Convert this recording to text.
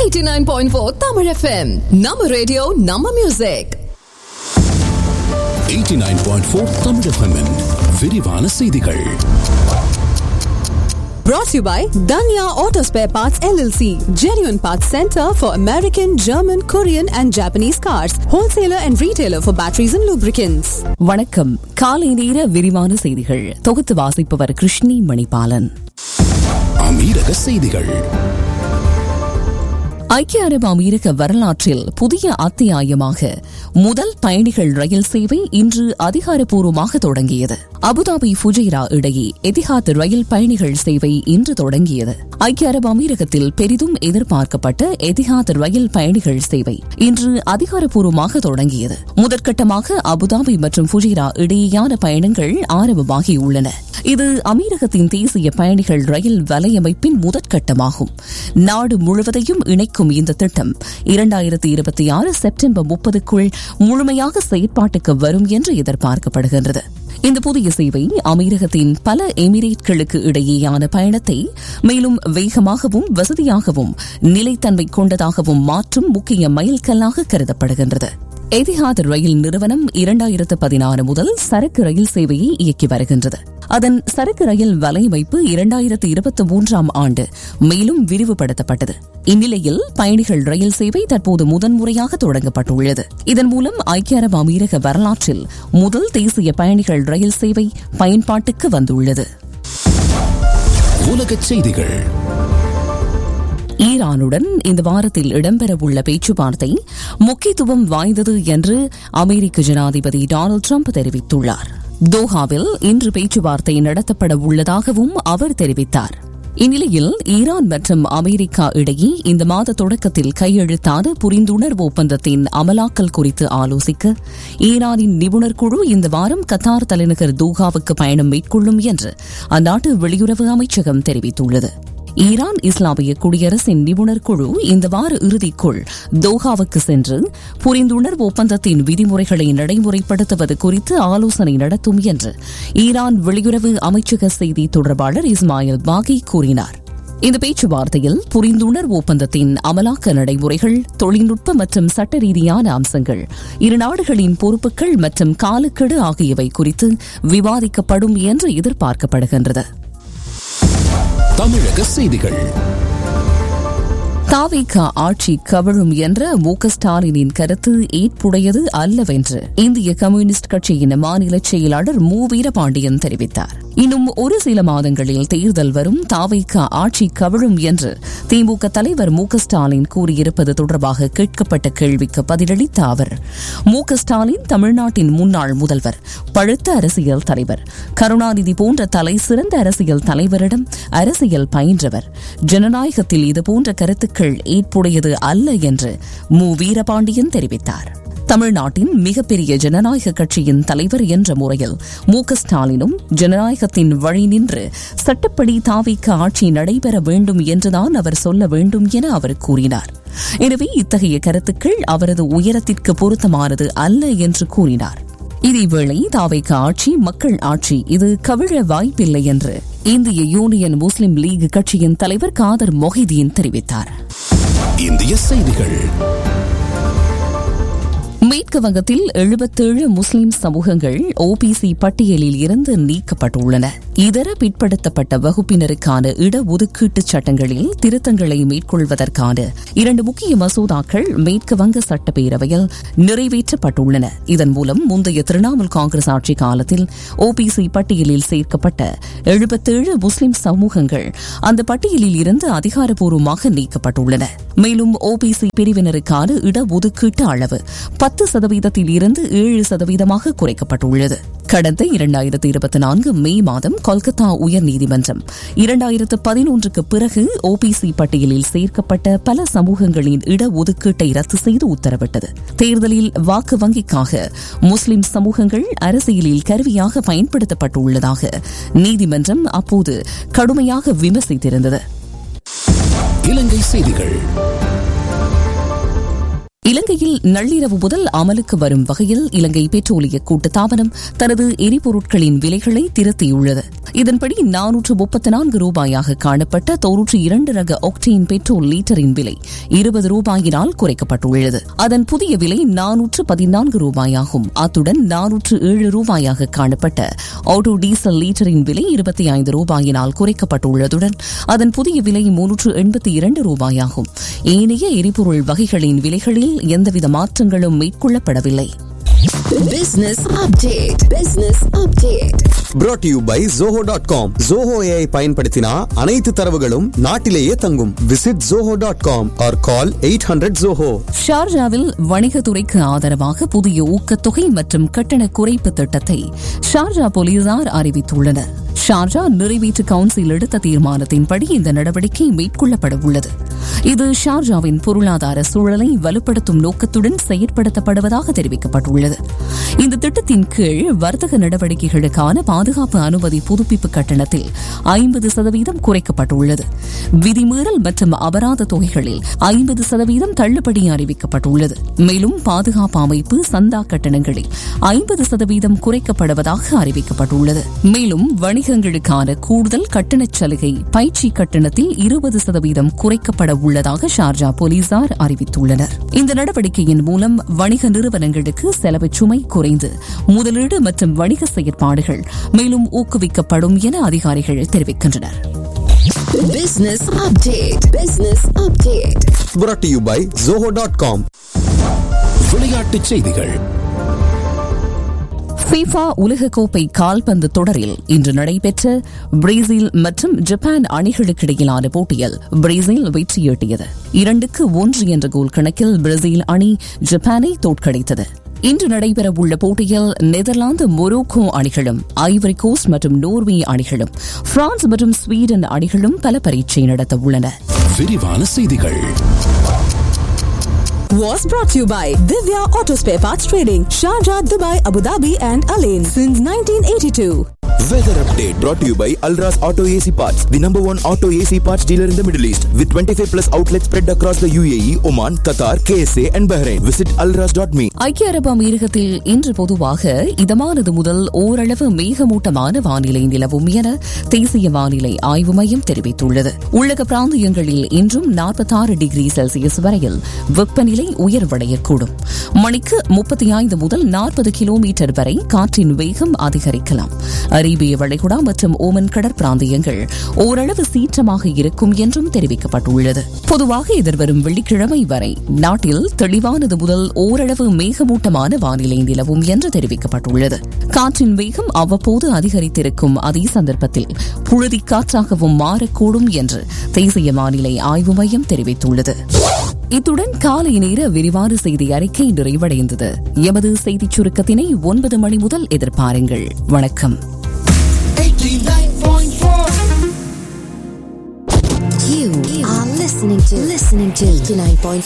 89.4 Tamil FM. Nama radio, Nama music. 89.4 Tamil FM விரிவான செய்திகள். Brought to you by Danya Auto Spare Parts LLC, genuine parts center for American, German, Korean and Japanese cars, wholesaler and retailer for batteries and lubricants. வணக்கம். காலை நேர விரிவான செய்திகள் தொகுத்து வாசிப்பவர் கிருஷ்ணி மணிபாலன். அமீரக செய்திகள். ஐக்கிய அரபு அமீரக வரலாற்றில் புதிய அத்தியாயமாக முதல் பயணிகள் ரயில் சேவை இன்று அதிகாரப்பூர்வமாக தொடங்கியது. அபுதாபி ஃபுஜைரா இடையே எதிஹாத் ரயில் பயணிகள் சேவை இன்று தொடங்கியது. ஐக்கிய அரபு அமீரகத்தில் பெரிதும் எதிர்பார்க்கப்பட்ட எதிஹாத் ரயில் பயணிகள் சேவை இன்று அதிகாரப்பூர்வமாக தொடங்கியது. முதற்கட்டமாக அபுதாபி மற்றும் ஃபுஜைரா இடையேயான பயணங்கள் ஆரம்பமாகியுள்ளன. இது அமீரகத்தின் தேசிய பயணிகள் ரயில் வலையமைப்பின் முதற்கட்டமாகும். நாடு முழுவதையும் இணைக்கும் இந்த திட்டம் 2026 செப்டம்பர் 30க்குள் முழுமையாக செயற்பாட்டுக்கு வரும் என்று எதிர்பார்க்கப்படுகின்றது. இந்த புதிய சேவை அமீரகத்தின் பல எமிரேட்களுக்கு இடையேயான பயணத்தை மேலும் வேகமாகவும் வசதியாகவும் நிலைத்தன்மை கொண்டதாகவும் மாற்றும் முக்கிய மைல்கல்லாக கருதப்படுகின்றது. எதிஹாத் ரயில் நிறுவனம் 2016 முதல் சரக்கு ரயில் சேவையை இயக்கி வருகின்றது. அதன் சரக்கு ரயில் வலையமைப்பு 2023ஆம் ஆண்டு மேலும் விரிவுபடுத்தப்பட்டது. இந்நிலையில் பயணிகள் ரயில் சேவை தற்போது முதன்முறையாக தொடங்கப்பட்டுள்ளது. இதன் மூலம் ஐக்கிய அரபு அமீரக வரலாற்றில் முதல் தேசிய பயணிகள் ரயில் சேவை பயன்பாட்டுக்கு வந்துள்ளது. உலகச் செய்திகள். ஈரானுடன் இந்த வாரத்தில் இடம்பெறவுள்ள பேச்சுவார்த்தை முக்கியத்துவம் வாய்ந்தது என்று அமெரிக்க ஜனாதிபதி டொனால்டு டிரம்ப் தெரிவித்துள்ளார். தோஹாவில் இன்று பேச்சுவார்த்தை நடத்தப்பட உள்ளதாகவும் அவர் தெரிவித்தார். இந்நிலையில் ஈரான் மற்றும் அமெரிக்கா இடையே இந்த மாத தொடக்கத்தில் கையெழுத்தான புரிந்துணர்வு ஒப்பந்தத்தின் அமலாக்கல் குறித்து ஆலோசிக்க ஈரானின் நிபுணர் குழு இந்த வாரம் கத்தார் தலைநகர் தோஹாவுக்கு பயணம் மேற்கொள்ளும் என்று அந்நாட்டு வெளியுறவு அமைச்சகம் தெரிவித்துள்ளது. ஈரான் இஸ்லாமிய குடியரசின் நிபுணர் குழு இந்த வார இறுதிக்குள் தோஹாவுக்கு சென்று புரிந்துணர்வு ஒப்பந்தத்தின் விதிமுறைகளை நடைமுறைப்படுத்துவது குறித்து ஆலோசனை நடத்தும் என்று ஈரான் வெளியுறவு அமைச்சக செய்தி தொடர்பாளர் இஸ்மாயில் பாகி கூறினார். இந்த பேச்சுவார்த்தையில் புரிந்துணர்வு ஒப்பந்தத்தின் அமலாக்க நடைமுறைகள், தொழில்நுட்ப மற்றும் சட்ட ரீதியான அம்சங்கள், இரு நாடுகளின் பொறுப்புகள் மற்றும் காலக்கெடு ஆகியவை குறித்து விவாதிக்கப்படும் என்று எதிர்பார்க்கப்படுகின்றது. தமிழக செய்திகள். தாவேகா ஆட்சி கவிழும் என்ற மு.க. ஸ்டாலினின் கருத்து ஏற்புடையது அல்லவென்று இந்திய கம்யூனிஸ்ட் கட்சியின் மாநில செயலாளர் மு. வீரபாண்டியன் தெரிவித்தார். இன்னும் ஒரு சில மாதங்களில் தேர்தல் வரும், தாவேகா ஆட்சி கவிழும் என்று திமுக தலைவர் மு.க. ஸ்டாலின் கூறியிருப்பது தொடர்பாக கேட்கப்பட்ட கேள்விக்கு பதிலளித்த அவர், மு.க. ஸ்டாலின் தமிழ்நாட்டின் முன்னாள் முதல்வர், பழுத்த அரசியல் தலைவர், கருணாநிதி போன்ற தலை சிறந்த அரசியல் தலைவரிடம் அரசியல் பயின்றவர். ஜனநாயகத்தில் இதுபோன்ற கருத்துக்கள் ஏற்புடையது அல்ல என்று மு. வீரபாண்டியன் தெரிவித்தார். தமிழ்நாட்டின் மிகப்பெரிய ஜனநாயக கட்சியின் தலைவர் என்ற முறையில் மு.க. ஸ்டாலினும் ஜனநாயகத்தின் வழி நின்று சட்டப்படி தாவேகா ஆட்சி நடைபெற வேண்டும் என்றுதான் அவர் சொல்ல வேண்டும் என அவர் கூறினார். எனவே இத்தகைய கருத்துக்கள் அவரது உயரத்திற்கு பொருத்தமானது அல்ல என்று கூறினார். இதேவேளை தாவேகா ஆட்சி மக்கள் ஆட்சி, இது கவிழ வாய்ப்பில்லை என்று இந்திய யூனியன் முஸ்லிம் லீக் கட்சியின் தலைவர் காதர் மொஹிதீன் தெரிவித்தார். இந்திய செய்திகள். மேற்கு வங்கத்தில் 77 முஸ்லிம் சமூகங்கள் ஓபிசி பட்டியலில் இருந்து நீக்கப்பட்டுள்ளன. இதர பிற்படுத்தப்பட்ட வகுப்பினருக்கான இடஒதுக்கீட்டு சட்டங்களில் திருத்தங்களை மேற்கொள்வதற்கான 2 முக்கிய மசோதாக்கள் மேற்கு வங்க சட்டப்பேரவையில் நிறைவேற்றப்பட்டுள்ளன. இதன் மூலம் முந்தைய திரிணாமுல் காங்கிரஸ் ஆட்சி காலத்தில் ஓபிசி பட்டியலில் சேர்க்கப்பட்ட 77 முஸ்லிம் சமூகங்கள் அந்த பட்டியலில் இருந்து அதிகாரப்பூர்வமாக நீக்கப்பட்டுள்ளன. மேலும் ஓபிசி பிரிவினருக்கான இடஒதுக்கீட்டு அளவு 10% இருந்து 7% குறைக்கப்பட்டுள்ளது. கடந்த 2024 மே மாதம் கொல்கத்தா உயர்நீதிமன்றம் 2011க்கு பிறகு ஓபிசி பட்டியலில் சேர்க்கப்பட்ட பல சமூகங்களின் இடஒதுக்கீட்டை ரத்து செய்து உத்தரவிட்டது. தேர்தலில் வாக்கு வங்கிக்காக முஸ்லிம் சமூகங்கள் அரசியலில் கருவியாக பயன்படுத்தப்பட்டுள்ளதாக நீதிமன்றம் அப்போது கடுமையாக விமர்சித்திருந்தது. இலங்கை செய்திகள். இலங்கையில் நள்ளிரவு முதல் அமலுக்கு வரும் வகையில் இலங்கை பெட்ரோலிய கூட்டுத்தாபனம் தனது எரிபொருட்களின் விலைகளை திருத்தியுள்ளது. இதன்படி 434 ரூபாயாக காணப்பட்ட 92 ரக ஆக்டேன் பெட்ரோல் லீட்டரின் விலை 20 ரூபாயினால் குறைக்கப்பட்டுள்ளது. அதன் புதிய விலை 414 ரூபாயாகும். அத்துடன் 407 ரூபாயாக காணப்பட்ட ஆட்டோ டீசல் லீட்டரின் விலை 25 ரூபாயினால் குறைக்கப்பட்டுள்ளதுடன் அதன் புதிய விலை 382 ரூபாயாகும். ஏனைய எரிபொருள் வகைகளின் விலைகளில் எந்தவித மாற்றங்களும் மேற்கொள்ளப்படவில்லை. Business update. Business update. Brought to you by Zoho.com. Zoho AI பயன்படுத்தினா அனைத்து தரவுகளும் நாட்டிலேயே தங்கும். Visit Zoho.com or call 800 Zoho. ஷார்ஜாவில் வணிகத்துறைக்கு ஆதரவாக புதிய ஊக்கத்தொகை மற்றும் கட்டண குறைப்பு திட்டத்தை ஷார்ஜா போலீசார் அறிவித்துள்ளனர். ஷார்ஜா நிறைவேற்று கவுன்சில் எடுத்த தீர்மானத்தின்படி இந்த நடவடிக்கை மேற்கொள்ளப்பட உள்ளது. இது ஷார்ஜாவின் பொருளாதார சூழலை வலுப்படுத்தும் நோக்கத்துடன் செயற்படுத்தப்படுவதாக தெரிவிக்கப்பட்டுள்ளது. இந்த திட்டத்தின் கீழ் வர்த்தக நடவடிக்கைகளுக்கான பாதுகாப்பு அனுமதி புதுப்பிப்பு கட்டணத்தில் 50% குறைக்கப்பட்டுள்ளது. விதிமீறல் மற்றும் அபராத தொகைகளில் 50% தள்ளுபடி அறிவிக்கப்பட்டுள்ளது. மேலும் பாதுகாப்பு அமைப்பு சந்தா கட்டணங்களில் 50% குறைக்கப்படுவதாக அறிவிக்கப்பட்டுள்ளது. மேலும் வணிகங்களுக்கான கூடுதல் கட்டணச் சலுகை பயிற்சி கட்டணத்தில் 20% குறைக்கப்பட உள்ளதாக ஷார்ஜா போலீசார் அறிவித்துள்ளனர். இந்த நடவடிக்கையின் மூலம் வணிக நிறுவனங்களுக்கு செலவு சுமை குறைந்து முதலீடு மற்றும் வணிக செயற்பாடுகள் மேலும் ஊக்குவிக்கப்படும் என அதிகாரிகள் தெரிவிக்கின்றனர். Business update. Business update. Brought to you by Zoho.com. விளையாட்டுச் செய்திகள். FIFA உலகக்கோப்பை கால்பந்து தொடரில் இன்று நடைபெற்ற பிரேசில் மற்றும் ஜப்பான் அணிகளுக்கிடையிலான போட்டியில் பிரேசில் வெற்றியீட்டியது. 2-1 என்ற கோல் கணக்கில் பிரேசில் அணி ஜப்பானை தோற்கடித்தது. இன்று நடைபெறவுள்ள போட்டியில் நெதர்லாந்து மொரோக்கோ அணிகளும் ஐவரி கோஸ்ட் மற்றும் நோர்வே அணிகளும் பிரான்ஸ் மற்றும் ஸ்வீடன் அணிகளும் பல பரீட்சை நடத்த உள்ளன. விரிவான செய்திகள். Was brought to you by Divya Auto Spare Parts Trading, Sharjah, Dubai, Abu Dhabi and Alain since 1982. Weather update brought to you by Alras Auto AC Parts, the #1 auto AC parts dealer in the Middle East, with 25 plus outlets spread across the UAE, Oman, Qatar, KSA and Bahrain. Visit alras.me. ஐக்கிய அரபு அமீரகத்தில் இன்று பொதுவாக இதமானது முதல் ஓரளவு மேகமூட்டமான வானிலை நிலவும் என தேசிய வானிலை ஆய்வு மையம் தெரிவித்துள்ளது. உள்ளக பிராந்தியங்களில் இன்றும் 46 டிகிரி செல்சியஸ் வரையில் வெப்பநிலை உயர்வடையக்கூடும். மணிக்கு 35 முதல் 40 கிலோமீட்டர் வரை காற்றின் வேகம் அதிகரிக்கலாம். அரேபிய வளைகுடா மற்றும் ஓமன் கடற்பிராந்தியங்கள் ஓரளவு சீற்றமாக இருக்கும் என்றும் தெரிவிக்கப்பட்டுள்ளது. பொதுவாக எதிர்வரும் வெள்ளிக்கிழமை வரை நாட்டில் தெளிவானது முதல் ஓரளவு மேகமூட்டமான வானிலை நிலவும் என்று தெரிவிக்கப்பட்டுள்ளது. காற்றின் வேகம் அவ்வப்போது அதிகரித்திருக்கும் அதே சந்தர்ப்பத்தில் புழுதி காற்றாகவும் மாறக்கூடும் என்று தேசிய வானிலை ஆய்வு மையம் தெரிவித்துள்ளது. இத்துடன் காலை நேர விரிவான செய்தி அறிக்கை நிறைவடைந்தது. எமது செய்திச் சுருக்கத்தினை 9 மணி முதல் எதிர்பாருங்கள். வணக்கம். 89.4. You are listening to 89.4